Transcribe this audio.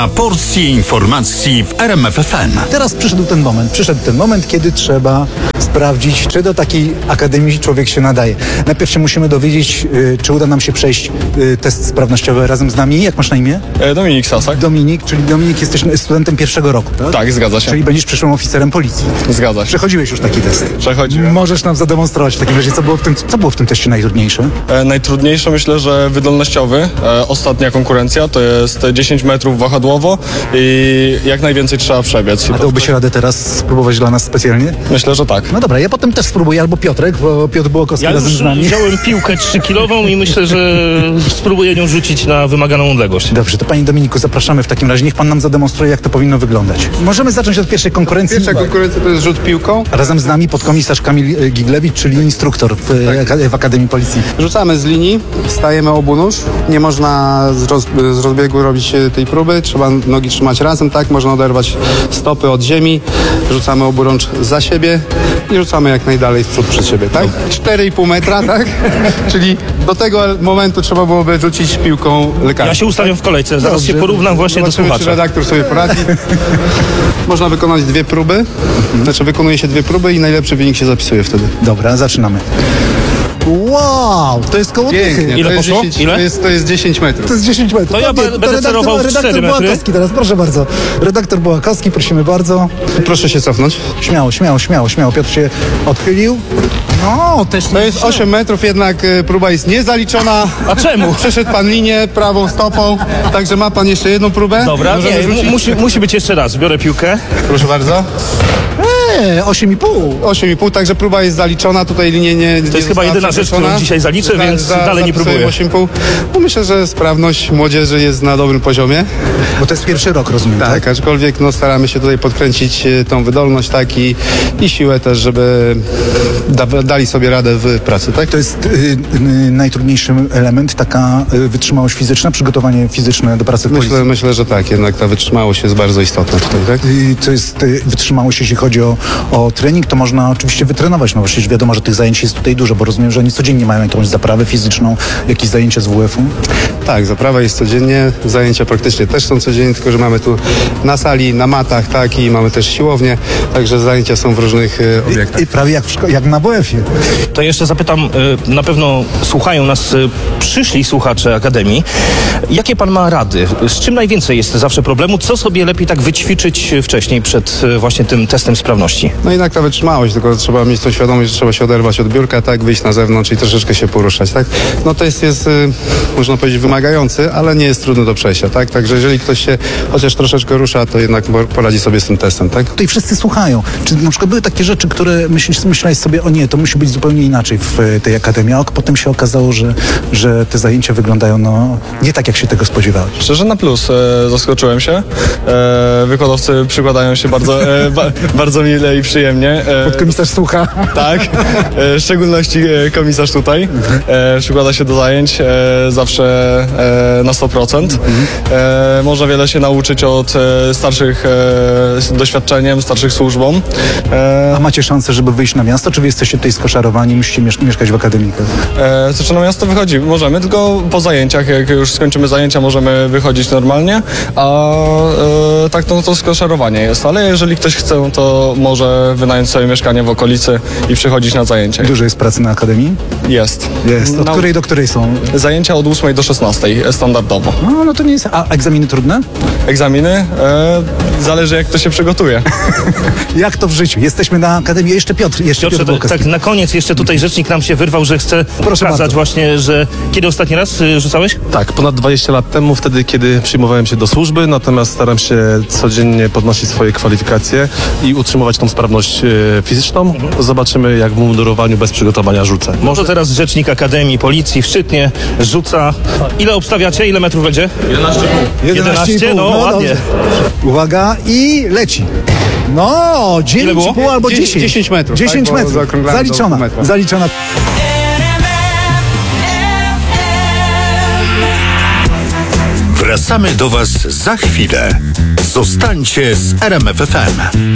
A porcje informacji w RMF FM. Teraz przyszedł ten moment, kiedy trzeba sprawdzić, czy do takiej akademii człowiek się nadaje. Najpierw się musimy dowiedzieć, czy uda nam się przejść test sprawnościowy razem z nami. Jak masz na imię? Dominik Sasak. Dominik, jesteś studentem pierwszego roku, tak? Tak, zgadza się. Czyli będziesz przyszłym oficerem policji. Zgadza się. Przechodziłeś już taki test. Przechodziłem. Możesz nam zademonstrować w takim razie, co było w tym teście najtrudniejsze? Najtrudniejsze myślę, że wydolnościowy. Ostatnia konkurencja to jest 10 metrów wahadłowo i jak najwięcej trzeba przebiec. A dałby się radę teraz spróbować dla nas specjalnie? Myślę, że tak. No dobra, ja potem też spróbuję, albo Piotrek, bo Piotr Bułakowski Ja razem już z nami. wziąłem piłkę 3-kilową i myślę, że spróbuję nią rzucić na wymaganą odległość. Dobrze, to panie Dominiku, zapraszamy w takim razie. Niech pan nam zademonstruje, jak to powinno wyglądać. Możemy zacząć od pierwszej konkurencji. Pierwsza konkurencja to jest rzut piłką. Razem z nami podkomisarz Kamil Giglewicz, czyli instruktor w Akademii Policji. Rzucamy z linii, stajemy obu nóż. Nie można z rozbiegu robić tej próby. Trzeba nogi trzymać razem, tak? Można oderwać stopy od ziemi. Rzucamy oburącz za siebie i rzucamy jak najdalej w przód przed siebie, tak? 4,5 metra, tak? Czyli do tego momentu trzeba byłoby rzucić piłką lekarską. Ja się ustawiam w kolejce, zaraz się porównam właśnie do Zobaczymy, czy słuchacza. redaktor sobie poradzi. Można wykonać 2 próby. Znaczy wykonuje się 2 próby i najlepszy wynik się zapisuje wtedy. Dobra, zaczynamy. Wow, to jest koło dychy. Pięknie. Ile to jest poszło? 10, Ile? To jest 10 metrów. To jest 10 metrów. To ja będę celował w 4 metry. Bułakowski teraz, proszę bardzo. Redaktor Bułakowski, prosimy bardzo. Proszę się cofnąć. Śmiało. Piotr się odchylił. No, też To jest 8 metrów, jednak próba jest niezaliczona. A czemu? Przeszedł pan linię prawą stopą, także ma pan jeszcze jedną próbę. Dobra, Możemy rzucić? musi być jeszcze raz. Biorę piłkę. Proszę bardzo. 8,5. 8,5, także próba jest zaliczona, tutaj linie nie To jest chyba jedyna rzecz, którą dzisiaj zaliczę, więc dalej nie próbuję. 8,5. No myślę, że sprawność młodzieży jest na dobrym poziomie. Bo to jest pierwszy rok, rozumiem, Tak, aczkolwiek no, staramy się tutaj podkręcić tą wydolność, tak, i siłę też, żeby dali sobie radę w pracy, tak? To jest najtrudniejszy element, taka wytrzymałość fizyczna, przygotowanie fizyczne do pracy w policji. Myślę, że tak, jednak ta wytrzymałość jest bardzo istotna tutaj, tak? To jest wytrzymałość, jeśli chodzi o trening, to można oczywiście wytrenować. No przecież wiadomo, że tych zajęć jest tutaj dużo, bo rozumiem, że oni codziennie mają jakąś zaprawę fizyczną, jakieś zajęcia z WF-u. Tak, zaprawa jest codziennie, zajęcia praktycznie też są codziennie, tylko że mamy tu na sali, na matach, tak, i mamy też siłownię, także zajęcia są w różnych obiektach. I prawie jak na WF-ie. To jeszcze zapytam, na pewno słuchają nas przyszli słuchacze Akademii. Jakie pan ma rady? Z czym najwięcej jest zawsze problemu? Co sobie lepiej tak wyćwiczyć wcześniej przed właśnie tym testem sprawności? No jednak ta wytrzymałość, tylko trzeba mieć tą świadomość, że trzeba się oderwać od biurka, tak, wyjść na zewnątrz i troszeczkę się poruszać, tak? No test jest, można powiedzieć, wymagający, ale nie jest trudny do przejścia, tak? Także jeżeli ktoś się chociaż troszeczkę rusza, to jednak poradzi sobie z tym testem, tak? Tutaj wszyscy słuchają. Czy na przykład były takie rzeczy, które myślałeś sobie, o nie, to musi być zupełnie inaczej w tej Akademii, a potem się okazało, że te zajęcia wyglądają nie tak, jak się tego spodziewałeś. Szczerze na plus, zaskoczyłem się. Wykładowcy przykładają się bardzo mile i przyjemnie. Podkomisarz słucha. Tak, w szczególności komisarz tutaj przykłada się do zajęć zawsze na 100%. Można wiele się nauczyć od starszych doświadczeniem, starszych służbą. A macie szansę, żeby wyjść na miasto, czy wy jesteście tutaj skoszarowani, musicie mieszkać w Akademii? Co na miasto wychodzi? Możemy, tylko po zajęciach, jak już skończymy zajęcia, możemy wychodzić normalnie, a tak to skoszarowanie jest, ale jeżeli ktoś chce, to może wynająć sobie mieszkanie w okolicy i przychodzić na zajęcia. Dużo jest pracy na Akademii? Jest. Od której do której są? Zajęcia od 8 do 16 standardowo. No to nie jest. A egzaminy trudne? Egzaminy? Zależy, jak to się przygotuje. Jak to w życiu? Jesteśmy na Akademii. Jeszcze Piotr Piotrze, tak na koniec jeszcze tutaj rzecznik nam się wyrwał, że chce pokazać właśnie, że kiedy ostatni raz rzucałeś? Tak, ponad 20 lat temu, wtedy kiedy przyjmowałem się do służby, natomiast staram się codziennie podnosić swoje kwalifikacje i utrzymywać tą sprawność fizyczną. Zobaczymy, jak w mundurowaniu bez przygotowania rzucę. Może teraz rzecznik Akademii Policji w Szczytnie rzuca. Ile obstawiacie? Ile metrów będzie? 11? No ładnie. Dobrze. Uwaga i leci. No, 9,5 albo 10. 10 metrów. 10 tak, metrów. Zaliczona. Wracamy do Was za chwilę. Zostańcie z RMF FM.